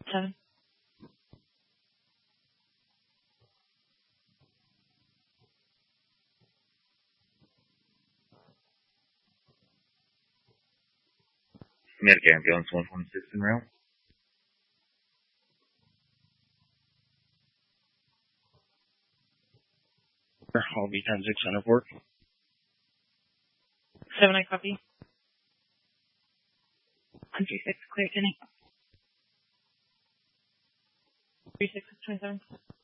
7. American Ambulance 126 en route. Hallby 10-6 center port. 7, I copy. 136, clear to 10. 36, 27.